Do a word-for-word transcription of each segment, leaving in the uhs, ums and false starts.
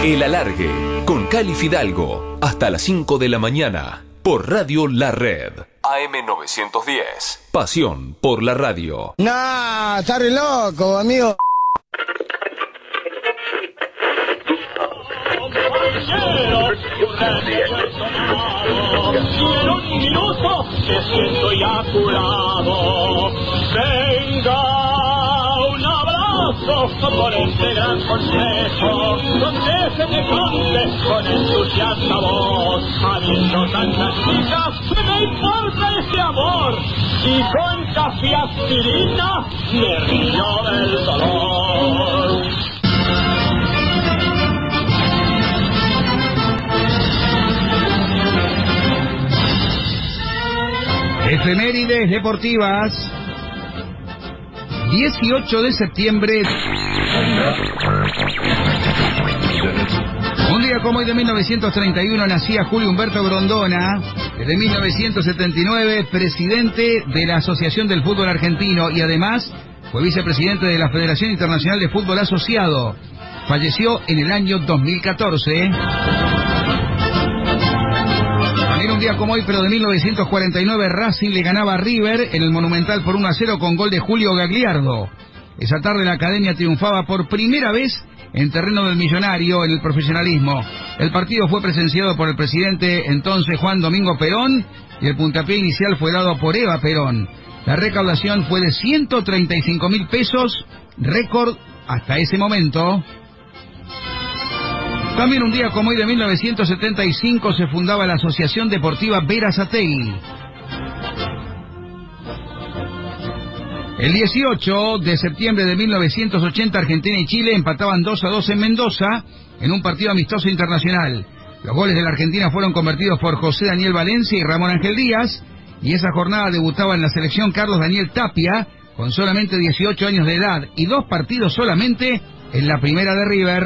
El Alargue, con Cali Fidalgo, hasta las cinco de la mañana, por Radio La Red. A M novecientos diez. Pasión por la radio. Nah, está re loco, amigo. Quiero un minuto que siento ya curado. Venga, un abrazo por este gran consejo, donde se te conte con entusiasma voz. Habiendo tantas chicas, me importa este amor, y con café aspirina me río del dolor. Efemérides deportivas. dieciocho de septiembre. Un día como hoy de mil novecientos treinta y uno nacía Julio Humberto Grondona, desde mil novecientos setenta y nueve presidente de la Asociación del Fútbol Argentino y además fue vicepresidente de la Federación Internacional de Fútbol Asociado. Falleció en el año dos mil catorce. También un día como hoy, pero de mil novecientos cuarenta y nueve, Racing le ganaba a River en el Monumental por uno a cero con gol de Julio Gagliardo. Esa tarde la Academia triunfaba por primera vez en terreno del millonario en el profesionalismo. El partido fue presenciado por el presidente entonces Juan Domingo Perón y el puntapié inicial fue dado por Eva Perón. La recaudación fue de ciento treinta y cinco mil pesos, récord hasta ese momento. También un día como hoy de mil novecientos setenta y cinco se fundaba la Asociación Deportiva Berazategui. El dieciocho de septiembre de mil novecientos ochenta, Argentina y Chile empataban dos a dos en Mendoza en un partido amistoso internacional. Los goles de la Argentina fueron convertidos por José Daniel Valencia y Ramón Ángel Díaz, y esa jornada debutaba en la selección Carlos Daniel Tapia, con solamente dieciocho años de edad y dos partidos solamente en la primera de River.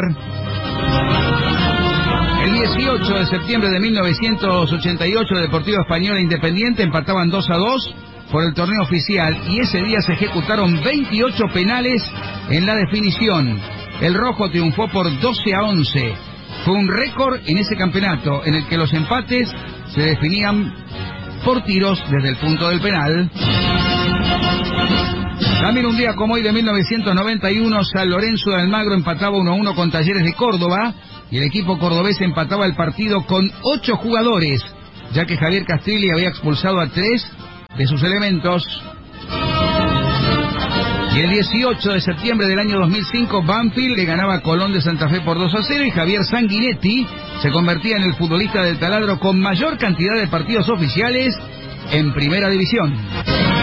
El dieciocho de septiembre de mil novecientos ochenta y ocho, Deportivo Español e Independiente empataban dos a dos por el torneo oficial y ese día se ejecutaron veintiocho penales en la definición. El rojo triunfó por doce a once. Fue un récord en ese campeonato en el que los empates se definían por tiros desde el punto del penal. También un día como hoy de mil novecientos noventa y uno, San Lorenzo de Almagro empataba uno a uno con Talleres de Córdoba y el equipo cordobés empataba el partido con ocho jugadores, ya que Javier Castrilli había expulsado a tres de sus elementos. Y el dieciocho de septiembre del año dos mil cinco, Banfield le ganaba a Colón de Santa Fe por dos a cero y Javier Sanguinetti se convertía en el futbolista del taladro con mayor cantidad de partidos oficiales en Primera División.